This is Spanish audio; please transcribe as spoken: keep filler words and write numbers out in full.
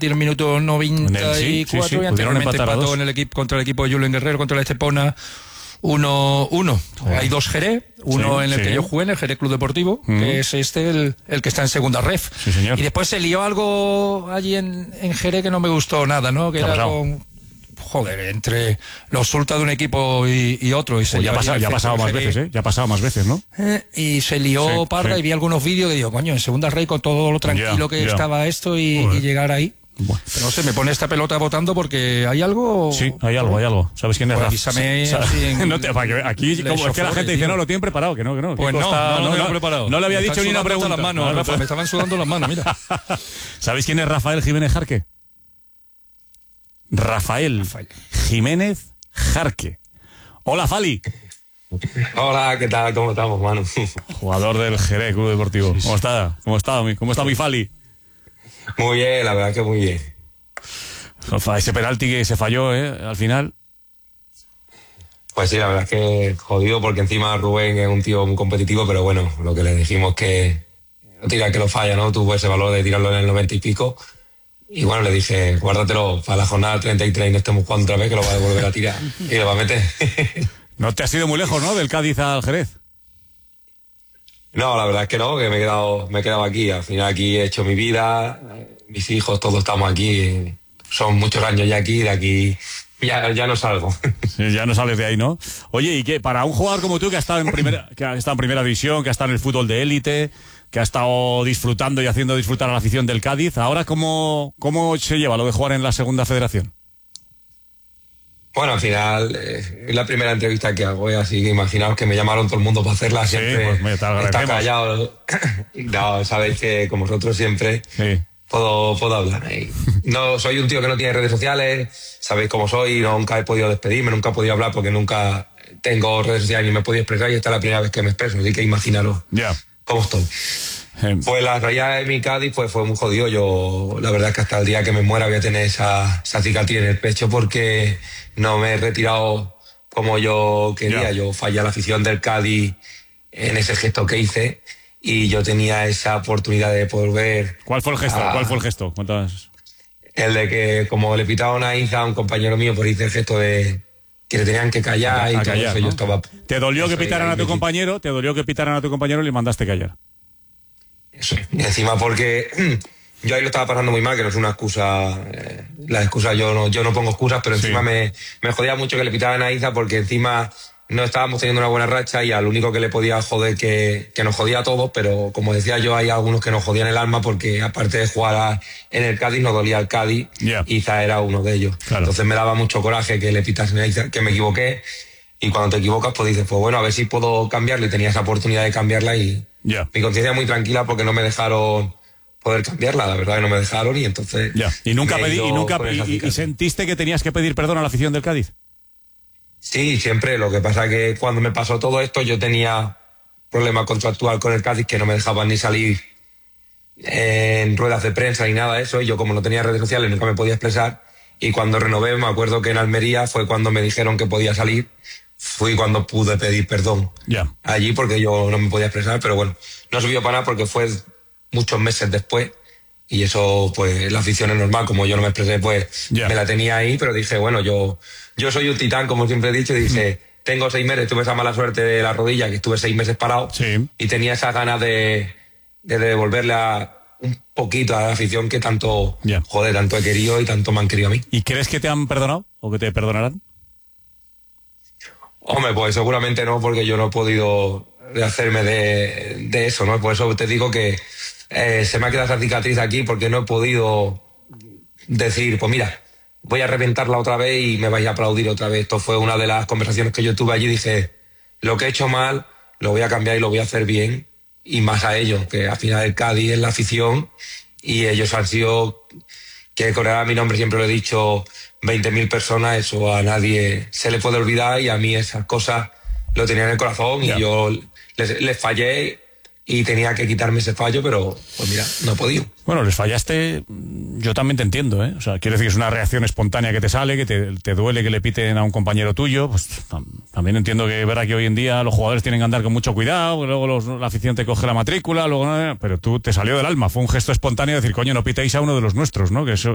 el minuto noventa y cuatro, sí, sí, y anteriormente empató en el equipo, contra el equipo de Julen Guerrero, contra el Estepona, uno uno. Oh. Hay dos Jerez, uno sí, en el sí. que yo jugué, en el Jerez Club Deportivo, mm. que es este el, el que está en segunda ref. Sí, señor. Y después se lió algo allí en, en Jerez que no me gustó nada, ¿no? Que era con, joder, entre los sultas de un equipo y, y otro. Y se oh, ya, pasa, ya ha pasado más veces, ¿eh? Ya ha pasado más veces, ¿no? Eh, y se lió sí, parda sí. y vi algunos vídeos que digo, coño, en segunda ref con todo lo tranquilo yeah, que yeah. estaba esto y, y llegar ahí. Bueno. Pero no sé, me pone esta pelota votando porque hay algo. Sí, hay algo, hay algo. ¿Sabes quién es pues Rafa? Avísame. En... no te, para que, aquí, como es que la gente dice, no, lo tienen preparado, que no, que no. Pues no, está, no, no, no, lo no, preparado. No le había me dicho ni una pregunta. Las manos, no, Rafa, me estaban sudando las manos, mira. ¿Sabéis quién es Rafael Jiménez Jarque? Rafael, Rafael Jiménez Jarque. Hola, Fali. Hola, ¿qué tal? ¿Cómo estamos, mano? Jugador del Jerez Club Deportivo. ¿Cómo está? ¿Cómo está, ¿Cómo está mi Fali? Muy bien, la verdad que muy bien. Ese penalti que se falló, ¿eh? Al final. Pues sí, la verdad es que jodido porque encima Rubén es un tío muy competitivo, pero bueno, lo que le dijimos que no tira que lo falla, ¿no? Tuvo ese valor de tirarlo en el noventa y pico. Y bueno, le dije, guárdatelo para la jornada treinta y tres y no estemos jugando otra vez, que lo va a volver a tirar. Y lo va a meter. No te has ido muy lejos, ¿no? Del Cádiz al Jerez. No, la verdad es que no, que me he quedado, me he quedado aquí. Al final aquí he hecho mi vida, mis hijos, todos estamos aquí. Son muchos años ya aquí, de aquí ya, ya no salgo. Sí, ya no sales de ahí, ¿no? Oye, ¿y qué? Para un jugador como tú que ha estado en primera, que ha estado en primera división, que ha estado en el fútbol de élite, que ha estado disfrutando y haciendo disfrutar a la afición del Cádiz, ¿ahora cómo, cómo se lleva lo de jugar en la segunda federación? Bueno, al final eh, es la primera entrevista que hago, ¿eh? Así que imaginaos que me llamaron todo el mundo para hacerla. Siempre sí, pues, me está callado. No, sabéis que como vosotros siempre sí. puedo, puedo hablar ahí. No, soy un tío que no tiene redes sociales, sabéis cómo soy, nunca he podido despedirme, nunca he podido hablar porque nunca tengo redes sociales ni me he podido expresar y esta es la primera vez que me expreso, así que imaginaros yeah. cómo estoy. Pues la realidad de mi Cádiz pues, fue muy jodido. Yo la verdad es que hasta el día que me muera voy a tener esa, esa cicatriz en el pecho porque no me he retirado como yo quería. Yeah. Yo fallé a la afición del Cádiz en ese gesto que hice y yo tenía esa oportunidad de poder ver... ¿Cuál fue el gesto? A... ¿Cuál fue el gesto? ¿Cuántas? El de que como le pitaba una hija a un compañero mío, pues hice el gesto de... que le tenían que callar a, a y todo callar, eso. ¿No? Yo estaba... ¿Te dolió que pitaran a tu compañero? ¿Te dolió que pitaran a tu compañero y le mandaste callar? Eso. Y encima porque yo ahí lo estaba pasando muy mal, que no es una excusa, eh, la excusa yo no, yo no pongo excusas, pero encima sí. me, me jodía mucho que le pitaran a Iza porque encima no estábamos teniendo una buena racha y al único que le podía joder que, que nos jodía a todos, pero como decía yo, hay algunos que nos jodían el alma porque aparte de jugar a, en el Cádiz, nos dolía el Cádiz, yeah. Iza era uno de ellos. Claro. Entonces me daba mucho coraje que le pitasen a Iza, que me equivoqué. Y cuando te equivocas, pues dices, pues bueno, a ver si puedo cambiarla. Y tenía esa oportunidad de cambiarla y yeah. mi conciencia muy tranquila porque no me dejaron poder cambiarla. La verdad que no me dejaron y entonces... Yeah. ¿Y nunca, pedí, y, nunca y, y sentiste que tenías que pedir perdón a la afición del Cádiz? Sí, siempre. Lo que pasa es que cuando me pasó todo esto yo tenía problemas contractual con el Cádiz que no me dejaban ni salir en ruedas de prensa ni nada de eso. Y yo como no tenía redes sociales nunca me podía expresar. Y cuando renové, me acuerdo que en Almería fue cuando me dijeron que podía salir. Fui cuando pude pedir perdón yeah. allí porque yo no me podía expresar, pero bueno, no subió para nada porque fue muchos meses después y eso pues la afición es normal, como yo no me expresé pues yeah. me la tenía ahí, pero dije bueno, yo yo soy un titán como siempre he dicho y dije, mm. tengo seis meses, tuve esa mala suerte de la rodilla que estuve seis meses parado sí. y tenía esas ganas de, de devolverle a un poquito a la afición que tanto, yeah. joder, tanto he querido y tanto me han querido a mí. ¿Y crees que te han perdonado o que te perdonarán? Hombre, pues seguramente no, porque yo no he podido hacerme de, de eso, ¿no? Por eso te digo que eh, se me ha quedado esa cicatriz aquí porque no he podido decir, pues mira, voy a reventarla otra vez y me vais a aplaudir otra vez. Esto fue una de las conversaciones que yo tuve allí. Dije, lo que he hecho mal, lo voy a cambiar y lo voy a hacer bien. Y más a ellos, que al final el Cádiz es la afición y ellos han sido, que corear mi nombre siempre lo he dicho, veinte mil personas, eso a nadie se le puede olvidar y a mí esas cosas lo tenía en el corazón yeah. y yo les, les fallé y tenía que quitarme ese fallo, pero pues mira, no he podido. Bueno, les fallaste, yo también te entiendo, ¿eh? O sea, quiero decir que es una reacción espontánea que te sale, que te, te duele que le piten a un compañero tuyo, pues también entiendo que verá que hoy en día los jugadores tienen que andar con mucho cuidado, luego los, la afición te coge la matrícula, luego, pero tú te salió del alma, fue un gesto espontáneo de decir, coño, no pitéis a uno de los nuestros, ¿no? Que eso